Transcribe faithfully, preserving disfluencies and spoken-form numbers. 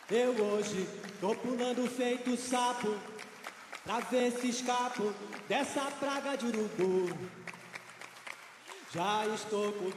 Eu hoje tô pulando feito sapo pra ver se escapo dessa praga de urubu. Já estou com